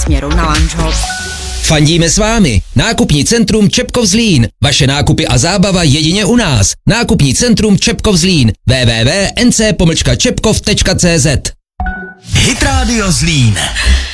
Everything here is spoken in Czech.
směru na Lunch Hop. Fandíme s vámi. Nákupní centrum Čepkov Zlín. Vaše nákupy a zábava jedině u nás. Nákupní centrum Čepkov Zlín. www.nc-čepkov.cz Hit Radio Zlín.